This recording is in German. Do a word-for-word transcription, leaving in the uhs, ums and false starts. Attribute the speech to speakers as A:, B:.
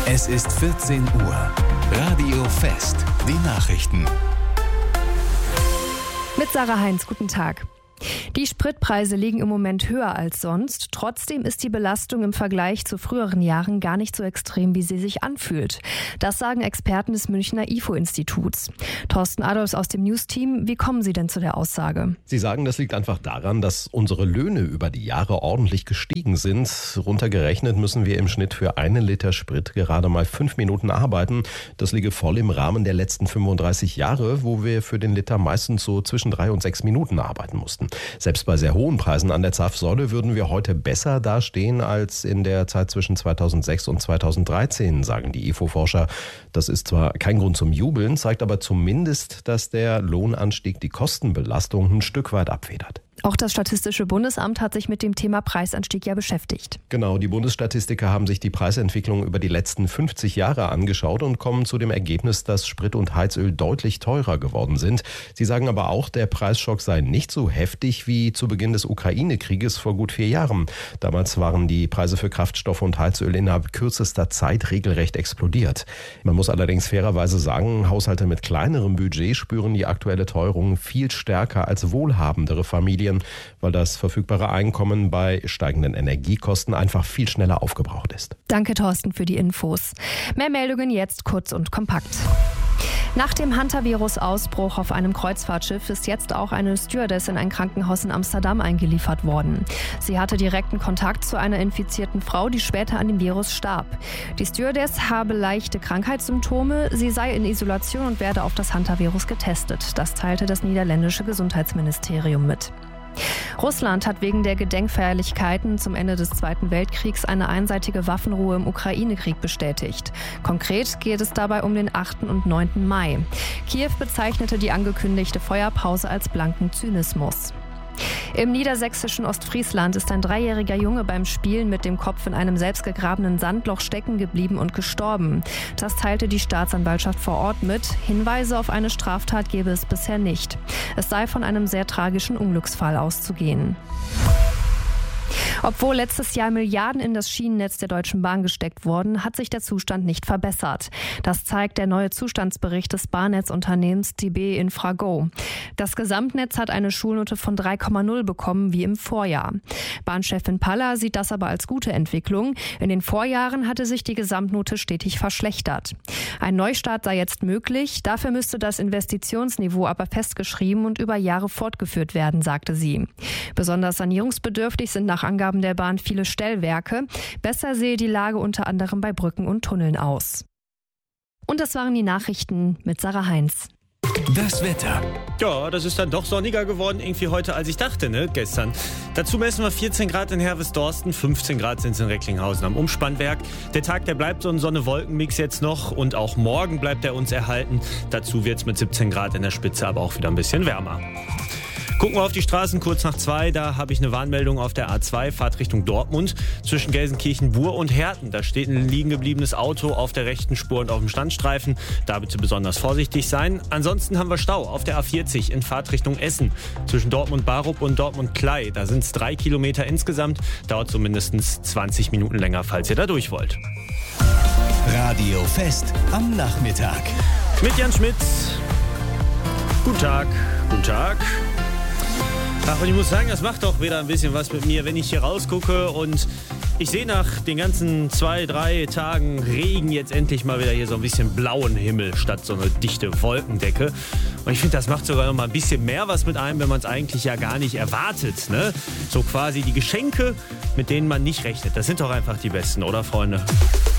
A: Es ist vierzehn Uhr. Radio Fest. Die Nachrichten.
B: Mit Sarah Heinz, guten Tag. Die Spritpreise liegen im Moment höher als sonst. Trotzdem ist die Belastung im Vergleich zu früheren Jahren gar nicht so extrem, wie sie sich anfühlt. Das sagen Experten des Münchner I F O-Instituts. Thorsten Adolfs aus dem News-Team, wie kommen Sie denn zu der Aussage?
C: Sie sagen, das liegt einfach daran, dass unsere Löhne über die Jahre ordentlich gestiegen sind. Runtergerechnet müssen wir im Schnitt für einen Liter Sprit gerade mal fünf Minuten arbeiten. Das liege voll im Rahmen der letzten fünfunddreißig Jahre, wo wir für den Liter meistens so zwischen drei und sechs Minuten arbeiten mussten. Selbst bei sehr hohen Preisen an der Zapfsäule würden wir heute besser dastehen als in der Zeit zwischen zweitausendsechs und zweitausenddreizehn, sagen die I F O-Forscher. Das ist zwar kein Grund zum Jubeln, zeigt aber zumindest, dass der Lohnanstieg die Kostenbelastung ein Stück weit abfedert.
B: Auch das Statistische Bundesamt hat sich mit dem Thema Preisanstieg ja beschäftigt.
C: Genau, die Bundesstatistiker haben sich die Preisentwicklung über die letzten fünfzig Jahre angeschaut und kommen zu dem Ergebnis, dass Sprit und Heizöl deutlich teurer geworden sind. Sie sagen aber auch, der Preisschock sei nicht so heftig wie zu Beginn des Ukraine-Krieges vor gut vier Jahren. Damals waren die Preise für Kraftstoffe und Heizöl innerhalb kürzester Zeit regelrecht explodiert. Man muss allerdings fairerweise sagen, Haushalte mit kleinerem Budget spüren die aktuelle Teuerung viel stärker als wohlhabendere Familien, weil das verfügbare Einkommen bei steigenden Energiekosten einfach viel schneller aufgebraucht ist.
B: Danke, Thorsten, für die Infos. Mehr Meldungen jetzt kurz und kompakt. Nach dem Hantavirus-Ausbruch auf einem Kreuzfahrtschiff ist jetzt auch eine Stewardess in ein Krankenhaus in Amsterdam eingeliefert worden. Sie hatte direkten Kontakt zu einer infizierten Frau, die später an dem Virus starb. Die Stewardess habe leichte Krankheitssymptome, sie sei in Isolation und werde auf das Hantavirus getestet. Das teilte das niederländische Gesundheitsministerium mit. Russland hat wegen der Gedenkfeierlichkeiten zum Ende des Zweiten Weltkriegs eine einseitige Waffenruhe im Ukraine-Krieg bestätigt. Konkret geht es dabei um den achten und neunten Mai. Kiew bezeichnete die angekündigte Feuerpause als blanken Zynismus. Im niedersächsischen Ostfriesland ist ein dreijähriger Junge beim Spielen mit dem Kopf in einem selbstgegrabenen Sandloch stecken geblieben und gestorben. Das teilte die Staatsanwaltschaft vor Ort mit. Hinweise auf eine Straftat gebe es bisher nicht. Es sei von einem sehr tragischen Unglücksfall auszugehen. Obwohl letztes Jahr Milliarden in das Schienennetz der Deutschen Bahn gesteckt wurden, hat sich der Zustand nicht verbessert. Das zeigt der neue Zustandsbericht des Bahnetzunternehmens D B Infrago. Das Gesamtnetz hat eine Schulnote von drei Komma null bekommen wie im Vorjahr. Bahnchefin Paller sieht das aber als gute Entwicklung. In den Vorjahren hatte sich die Gesamtnote stetig verschlechtert. Ein Neustart sei jetzt möglich. Dafür müsste das Investitionsniveau aber festgeschrieben und über Jahre fortgeführt werden, sagte sie. Besonders sanierungsbedürftig sind nach Angaben der Bahn viele Stellwerke. Besser sehe die Lage unter anderem bei Brücken und Tunneln aus. Und das waren die Nachrichten mit Sarah Heinz.
A: Das Wetter.
D: Ja, das ist dann doch sonniger geworden irgendwie heute, als ich dachte, ne, gestern. Dazu messen wir vierzehn Grad in Herwesdorsten, fünfzehn Grad sind es in Recklinghausen am Umspannwerk. Der Tag, der bleibt so ein Sonne-Wolken-Mix jetzt noch und auch morgen bleibt er uns erhalten. Dazu wird es mit siebzehn Grad in der Spitze aber auch wieder ein bisschen wärmer. Gucken wir auf die Straßen kurz nach zwei, da habe ich eine Warnmeldung auf der A zwei, Fahrt Richtung Dortmund, zwischen Gelsenkirchen-Bur und Herten. Da steht ein liegen gebliebenes Auto auf der rechten Spur und auf dem Standstreifen, da bitte besonders vorsichtig sein. Ansonsten haben wir Stau auf der A vierzig in Fahrt Richtung Essen, zwischen Dortmund-Barup und Dortmund-Klei. Da sind es drei Kilometer insgesamt, dauert so mindestens zwanzig Minuten länger, falls ihr da durch wollt.
A: Radio Fest am Nachmittag.
D: Mit Jan Schmidt. Guten Tag, guten Tag. Ach, und ich muss sagen, das macht doch wieder ein bisschen was mit mir, wenn ich hier rausgucke und ich sehe nach den ganzen zwei, drei Tagen Regen jetzt endlich mal wieder hier so ein bisschen blauen Himmel statt so eine dichte Wolkendecke. Und ich finde, das macht sogar noch mal ein bisschen mehr was mit einem, wenn man es eigentlich ja gar nicht erwartet, ne? So quasi die Geschenke, mit denen man nicht rechnet. Das sind doch einfach die besten, oder, Freunde?